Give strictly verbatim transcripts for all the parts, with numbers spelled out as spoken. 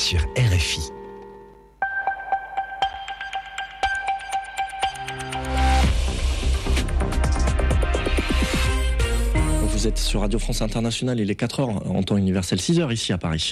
sur R F I. Vous êtes sur Radio France Internationale, il est quatre heures en temps universel, six heures ici à Paris.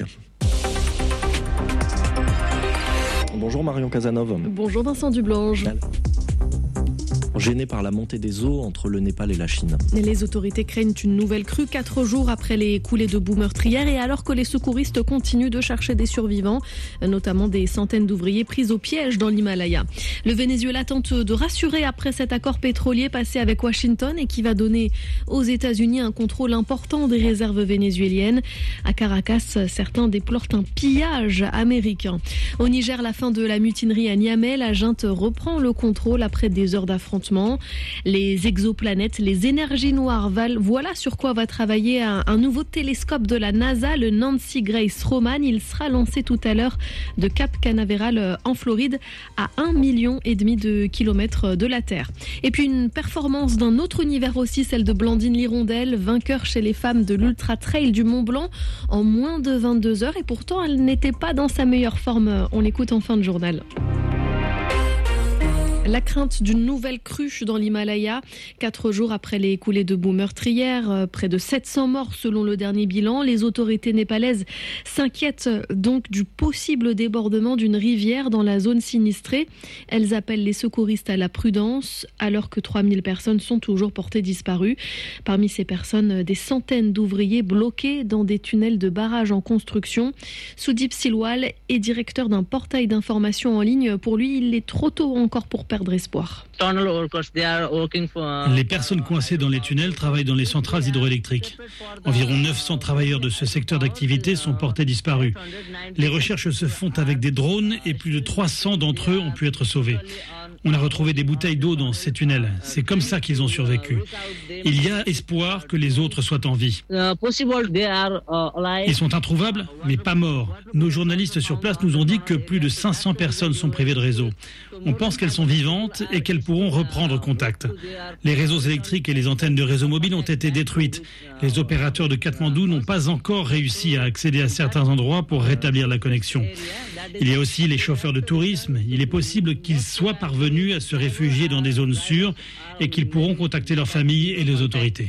Bonjour Marion Casanov. Bonjour Vincent Dublange. Gêné par la montée des eaux entre le Népal et la Chine. Les autorités craignent une nouvelle crue quatre jours après les coulées de boue meurtrières et alors que les secouristes continuent de chercher des survivants, notamment des centaines d'ouvriers pris au piège dans l'Himalaya. Le Venezuela tente de rassurer après cet accord pétrolier passé avec Washington et qui va donner aux États-Unis un contrôle important des réserves vénézuéliennes. À Caracas, certains déplorent un pillage américain. Au Niger, la fin de la mutinerie à Niamey, la junte reprend le contrôle après des heures d'affrontement. Les exoplanètes, les énergies noires, voilà sur quoi va travailler un, un nouveau télescope de la NASA, le Nancy Grace Roman. Il sera lancé tout à l'heure de Cap Canaveral en Floride, à un million et demi de kilomètres de la Terre. Et puis une performance d'un autre univers aussi, celle de Blandine Lirondelle, vainqueur chez les femmes de l'Ultra Trail du Mont Blanc en moins de vingt-deux heures. Et pourtant, elle n'était pas dans sa meilleure forme. On l'écoute en fin de journal. La crainte d'une nouvelle crue dans l'Himalaya, quatre jours après les coulées de boue meurtrières, près de sept cents morts selon le dernier bilan. Les autorités népalaises s'inquiètent donc du possible débordement d'une rivière dans la zone sinistrée. Elles appellent les secouristes à la prudence alors que trois mille personnes sont toujours portées disparues. Parmi ces personnes, des centaines d'ouvriers bloqués dans des tunnels de barrages en construction. Soudip Silwal est directeur d'un portail d'information en ligne. Pour lui, il est trop tôt encore pour perdre espoir. Les personnes coincées dans les tunnels travaillent dans les centrales hydroélectriques. Environ neuf cents travailleurs de ce secteur d'activité sont portés disparus. Les recherches se font avec des drones et plus de trois cents d'entre eux ont pu être sauvés. On a retrouvé des bouteilles d'eau dans ces tunnels. C'est comme ça qu'ils ont survécu. Il y a espoir que les autres soient en vie. Ils sont introuvables, mais pas morts. Nos journalistes sur place nous ont dit que plus de cinq cents personnes sont privées de réseau. On pense qu'elles sont vivantes et qu'elles pourront reprendre contact. Les réseaux électriques et les antennes de réseau mobile ont été détruites. Les opérateurs de Katmandou n'ont pas encore réussi à accéder à certains endroits pour rétablir la connexion. Il y a aussi les chauffeurs de tourisme. Il est possible qu'ils soient parvenus à se réfugier dans des zones sûres et qu'ils pourront contacter leurs familles et les autorités.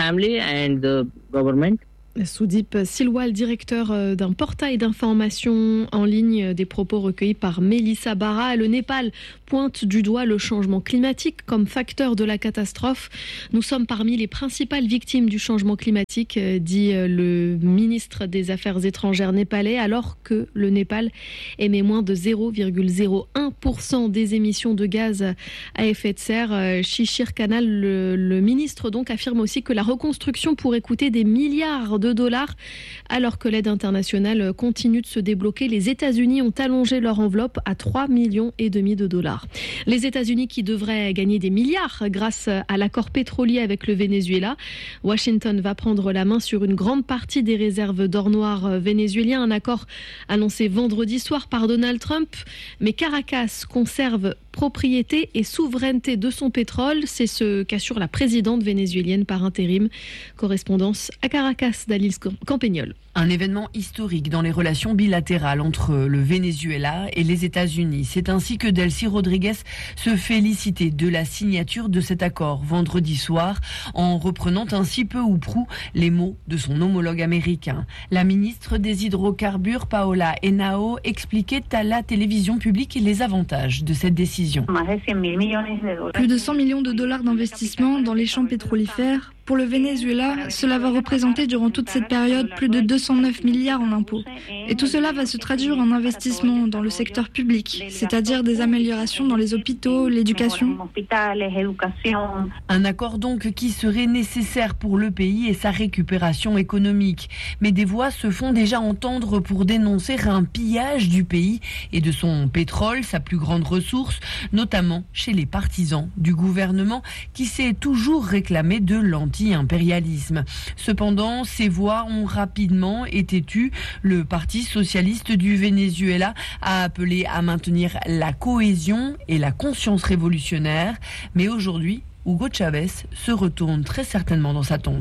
Soudip Silwal, directeur d'un portail d'information en ligne, des propos recueillis par Mélissa Barra. Le Népal pointe du doigt le changement climatique comme facteur de la catastrophe. Nous sommes parmi les principales victimes du changement climatique, dit le ministre des Affaires étrangères népalais, alors que le Népal émet moins de zéro virgule zéro un pour cent des émissions de gaz à effet de serre. Shishir Kanal, le, le ministre, donc, affirme aussi que la reconstruction pourrait coûter des milliards de dollars. Alors que l'aide internationale continue de se débloquer, les États-Unis ont allongé leur enveloppe à trois millions et demi de dollars. Les États-Unis qui devraient gagner des milliards grâce à l'accord pétrolier avec le Venezuela. Washington va prendre la main sur une grande partie des réserves d'or noir vénézuéliens, un accord annoncé vendredi soir par Donald Trump. Mais Caracas conserve propriété et souveraineté de son pétrole. C'est ce qu'assure la présidente vénézuélienne par intérim. Correspondance à Caracas d'Alice Campagnol. Un événement historique dans les relations bilatérales entre le Venezuela et les États-Unis. C'est ainsi que Delcy Rodriguez se félicitait de la signature de cet accord vendredi soir, en reprenant ainsi peu ou prou les mots de son homologue américain. La ministre des Hydrocarbures, Paola Henao, expliquait à la télévision publique les avantages de cette décision. Plus de cent millions de dollars d'investissement dans les champs pétrolifères. Pour le Venezuela, cela va représenter durant toute cette période plus de deux cent neuf milliards en impôts. Et tout cela va se traduire en investissement dans le secteur public, c'est-à-dire des améliorations dans les hôpitaux, l'éducation. Un accord donc qui serait nécessaire pour le pays et sa récupération économique. Mais des voix se font déjà entendre pour dénoncer un pillage du pays et de son pétrole, sa plus grande ressource, notamment chez les partisans du gouvernement qui s'est toujours réclamé de l'anti impérialisme. Cependant, ces voix ont rapidement été tues. Le Parti socialiste du Venezuela a appelé à maintenir la cohésion et la conscience révolutionnaire. Mais aujourd'hui, Hugo Chavez se retourne très certainement dans sa tombe.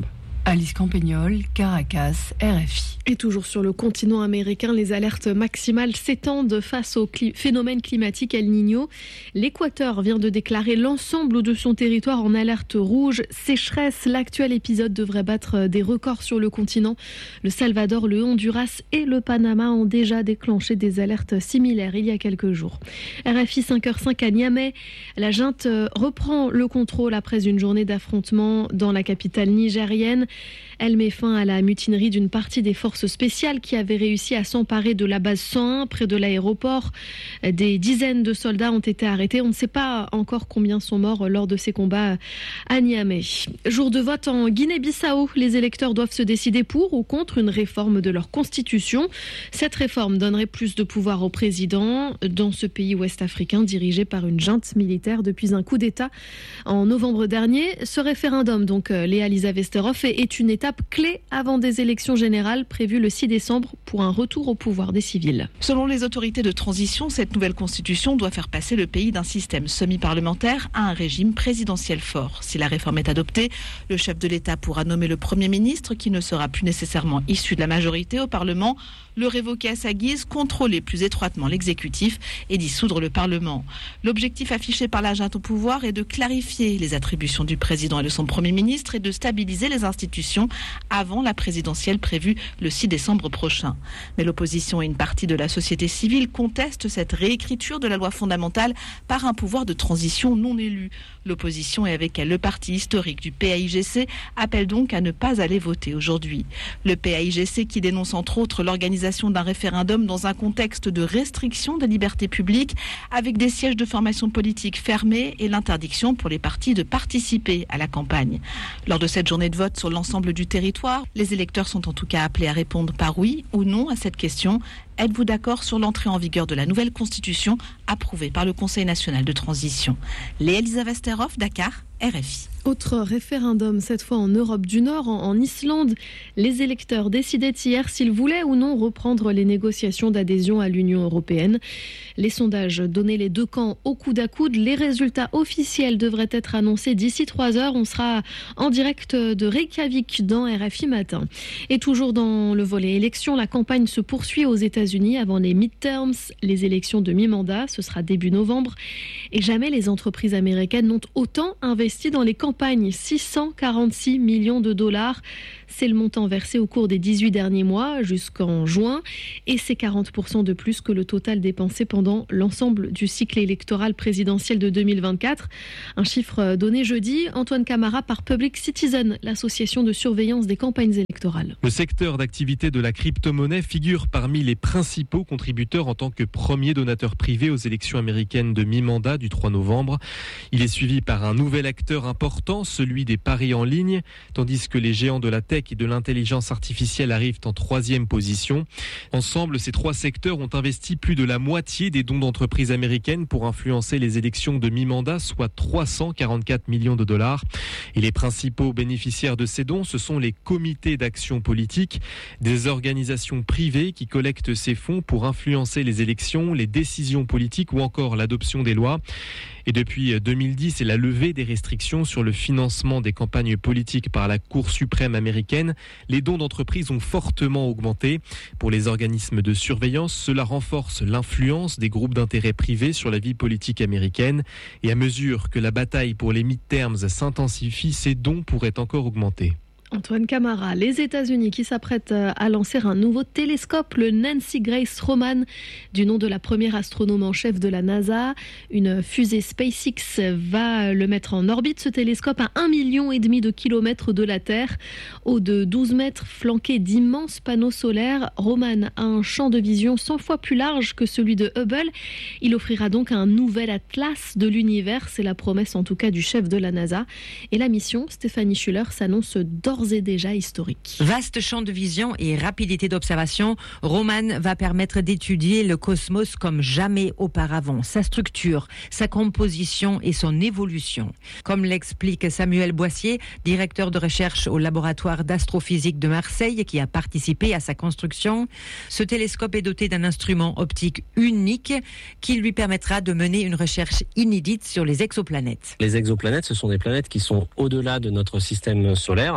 Alice Campagnol, Caracas, R F I. Et toujours sur le continent américain, les alertes maximales s'étendent face au cli- phénomène climatique El Niño. L'Équateur vient de déclarer l'ensemble de son territoire en alerte rouge. Sécheresse, l'actuel épisode devrait battre des records sur le continent. Le Salvador, le Honduras et le Panama ont déjà déclenché des alertes similaires il y a quelques jours. R F I cinq heures cinq à Niamey, la junte reprend le contrôle après une journée d'affrontement dans la capitale nigérienne. Elle met fin à la mutinerie d'une partie des forces spéciales qui avaient réussi à s'emparer de la base cent un près de l'aéroport. Des dizaines de soldats ont été arrêtés. On ne sait pas encore combien sont morts lors de ces combats à Niamey. Jour de vote en Guinée-Bissau. Les électeurs doivent se décider pour ou contre une réforme de leur constitution. Cette réforme donnerait plus de pouvoir au président dans ce pays ouest-africain dirigé par une junte militaire depuis un coup d'État en novembre dernier. Ce référendum, donc Léa Lisa Vesterhoff, est une étape clé avant des élections générales prévues le six décembre pour un retour au pouvoir des civils. Selon les autorités de transition, cette nouvelle constitution doit faire passer le pays d'un système semi-parlementaire à un régime présidentiel fort. Si la réforme est adoptée, le chef de l'État pourra nommer le Premier ministre qui ne sera plus nécessairement issu de la majorité au Parlement, le révoquer à sa guise, contrôler plus étroitement l'exécutif et dissoudre le Parlement. L'objectif affiché par la junte au pouvoir est de clarifier les attributions du président et de son Premier ministre et de stabiliser les institutions avant la présidentielle prévue le six décembre prochain. Mais l'opposition et une partie de la société civile contestent cette réécriture de la loi fondamentale par un pouvoir de transition non élu. L'opposition et avec elle le parti historique du P A I G C appelle donc à ne pas aller voter aujourd'hui. Le P A I G C qui dénonce entre autres l'organisation d'un référendum dans un contexte de restriction des libertés publiques avec des sièges de formation politique fermés et l'interdiction pour les partis de participer à la campagne. Lors de cette journée de vote sur l'ensemble du territoire, les électeurs sont en tout cas appelés à répondre par oui ou non à cette question. Êtes-vous d'accord sur l'entrée en vigueur de la nouvelle constitution approuvée par le Conseil national de transition? Léa Lisa Vesterhoff, Dakar, R F I. Autre référendum, cette fois en Europe du Nord, en, en Islande. Les électeurs décidaient hier s'ils voulaient ou non reprendre les négociations d'adhésion à l'Union européenne. Les sondages donnaient les deux camps au coude à coude. Les résultats officiels devraient être annoncés d'ici trois heures. On sera en direct de Reykjavik dans R F I Matin. Et toujours dans le volet élections, la campagne se poursuit aux États-Unis avant les midterms, les élections de mi-mandat. Ce sera début novembre. Et jamais les entreprises américaines n'ont autant investi dans les campagnes. six cent quarante-six millions de dollars. C'est le montant versé au cours des dix-huit derniers mois jusqu'en juin. Et c'est quarante pour cent de plus que le total dépensé pendant l'ensemble du cycle électoral présidentiel de deux mille vingt-quatre. Un chiffre donné jeudi, Antoine Camara par Public Citizen, l'association de surveillance des campagnes électorales. Le secteur d'activité de la crypto-monnaie figure parmi les principaux contributeurs en tant que premier donateur privé aux élections américaines de mi-mandat du trois novembre. Il est suivi par un nouvel acteur important, celui des paris en ligne, tandis que les géants de la tech et de l'intelligence artificielle arrivent en troisième position. Ensemble, ces trois secteurs ont investi plus de la moitié des dons d'entreprises américaines pour influencer les élections de mi-mandat, soit trois cent quarante-quatre millions de dollars. Et les principaux bénéficiaires de ces dons, ce sont les comités d'action politique, des organisations privées qui collectent ces fonds pour influencer les élections, les décisions politiques ou encore l'adoption des lois. Et depuis deux mille dix et la levée des restrictions sur le financement des campagnes politiques par la Cour suprême américaine, les dons d'entreprises ont fortement augmenté. Pour les organismes de surveillance, cela renforce l'influence des groupes d'intérêt privés sur la vie politique américaine. Et à mesure que la bataille pour les midterms s'intensifie, ces dons pourraient encore augmenter. Antoine Camara, les États-Unis qui s'apprêtent à lancer un nouveau télescope, le Nancy Grace Roman, du nom de la première astronome en chef de la NASA. Une fusée SpaceX va le mettre en orbite, ce télescope, à un million et demi de kilomètres de la Terre. Haut de douze mètres, flanqué d'immenses panneaux solaires, Roman a un champ de vision cent fois plus large que celui de Hubble. Il offrira donc un nouvel atlas de l'univers. C'est la promesse en tout cas du chef de la NASA. Et la mission, Stéphanie Schuller, s'annonce d'ores et déjà historique. Vaste champ de vision et rapidité d'observation, Roman va permettre d'étudier le cosmos comme jamais auparavant, sa structure, sa composition et son évolution. Comme l'explique Samuel Boissier, directeur de recherche au laboratoire d'astrophysique de Marseille qui a participé à sa construction, ce télescope est doté d'un instrument optique unique qui lui permettra de mener une recherche inédite sur les exoplanètes. Les exoplanètes, ce sont des planètes qui sont au-delà de notre système solaire.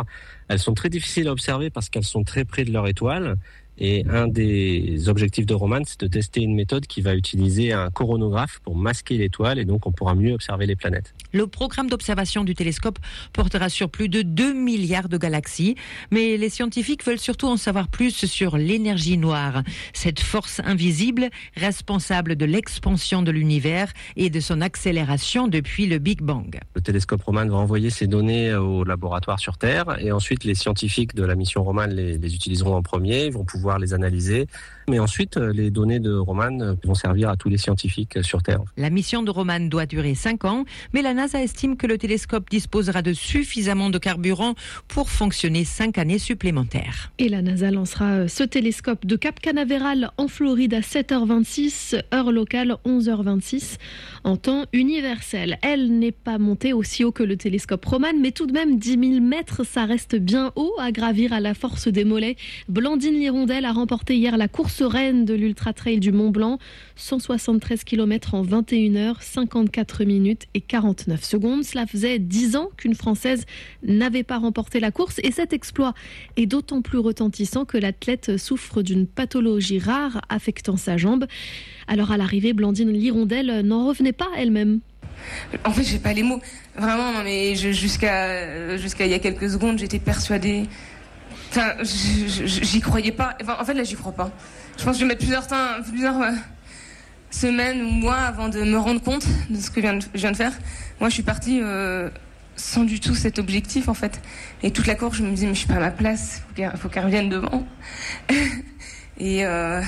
Elles sont très difficiles à observer parce qu'elles sont très près de leur étoile. Et un des objectifs de Roman, c'est de tester une méthode qui va utiliser un coronographe pour masquer l'étoile et donc on pourra mieux observer les planètes. Le programme d'observation du télescope portera sur plus de deux milliards de galaxies, mais les scientifiques veulent surtout en savoir plus sur l'énergie noire, cette force invisible responsable de l'expansion de l'univers et de son accélération depuis le Big Bang. Le télescope Roman va envoyer ces données au laboratoire sur Terre et ensuite les scientifiques de la mission Roman les, les utiliseront en premier, ils vont pouvoir les analyser. Mais ensuite, les données de Roman vont servir à tous les scientifiques sur Terre. La mission de Roman doit durer cinq ans, mais la NASA estime que le télescope disposera de suffisamment de carburant pour fonctionner cinq années supplémentaires. Et la NASA lancera ce télescope de Cap Canaveral en Floride à sept heures vingt-six, heure locale onze heures vingt-six, en temps universel. Elle n'est pas montée aussi haut que le télescope Roman, mais tout de même dix mille mètres, ça reste bien haut à gravir à la force des mollets. Blandine Lirondelle a remporté hier la course reine de l'Ultra Trail du Mont Blanc, cent soixante-treize kilomètres en vingt et une heures, cinquante-quatre minutes et quarante-neuf secondes. Cela faisait dix ans qu'une Française n'avait pas remporté la course et cet exploit est d'autant plus retentissant que l'athlète souffre d'une pathologie rare affectant sa jambe. Alors à l'arrivée, Blandine Lirondelle n'en revenait pas elle-même. En fait, j'ai pas les mots. Vraiment, non, mais je, jusqu'à, jusqu'à il y a quelques secondes, j'étais persuadée. Enfin, je, je, j'y croyais pas. Enfin, en fait, là, j'y crois pas. Je pense que je vais mettre plusieurs, temps, plusieurs euh, semaines ou mois avant de me rendre compte de ce que je viens de, je viens de faire. Moi, je suis partie euh, sans du tout cet objectif, en fait. Et toute la course, je me disais, mais je suis pas à ma place. Il faut qu'elle, faut qu'elle revienne devant. et euh,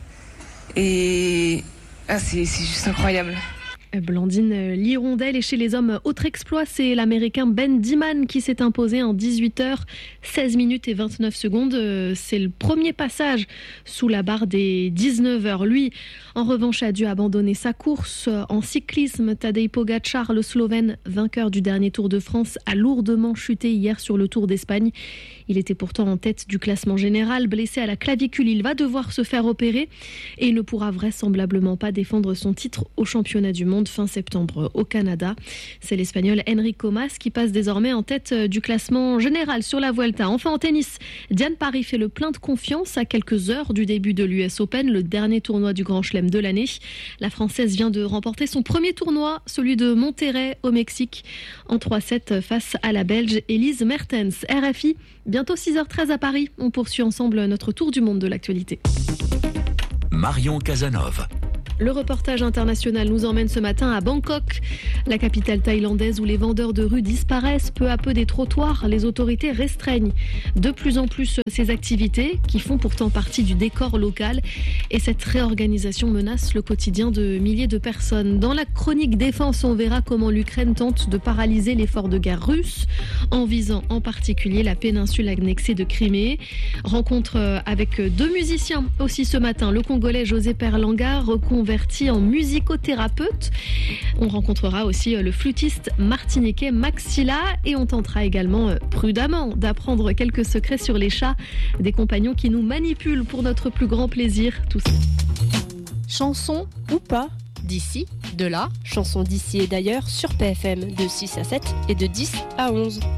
et ah, c'est, c'est juste incroyable. Blandine Lirondelle. Et chez les hommes, autre exploit, c'est l'Américain Ben Diman qui s'est imposé en dix-huit heures, seize minutes et vingt-neuf secondes. C'est le premier passage sous la barre des dix-neuf heures. Lui, en revanche, a dû abandonner sa course. En cyclisme, Tadej Pogačar, le Slovène, vainqueur du dernier Tour de France, a lourdement chuté hier sur le Tour d'Espagne. Il était pourtant en tête du classement général, blessé à la clavicule. Il va devoir se faire opérer et il ne pourra vraisemblablement pas défendre son titre au championnat du monde fin septembre au Canada. C'est l'Espagnol Enrico Mas qui passe désormais en tête du classement général sur la Vuelta. Enfin en tennis, Diane Parry fait le plein de confiance à quelques heures du début de l'U S Open, le dernier tournoi du Grand Chelem de l'année. La Française vient de remporter son premier tournoi, celui de Monterrey au Mexique, en trois sept face à la Belge Elise Mertens. R F I, bientôt six heures treize à Paris. On poursuit ensemble notre tour du monde de l'actualité. Marion Casanov. Le reportage international nous emmène ce matin à Bangkok, la capitale thaïlandaise où les vendeurs de rue disparaissent peu à peu des trottoirs. Les autorités restreignent de plus en plus ces activités qui font pourtant partie du décor local. Et cette réorganisation menace le quotidien de milliers de personnes. Dans la chronique défense, on verra comment l'Ukraine tente de paralyser l'effort de guerre russe en visant en particulier la péninsule annexée de Crimée. Rencontre avec deux musiciens aussi ce matin. Le Congolais José Perlanga, reconverti en musicothérapeute. On rencontrera aussi le flûtiste martiniquais Maxilla et on tentera également prudemment d'apprendre quelques secrets sur les chats, des compagnons qui nous manipulent pour notre plus grand plaisir. Tout ça. Chanson ou pas, d'ici, de là, chanson d'ici et d'ailleurs sur P F M de six à sept et de dix à onze.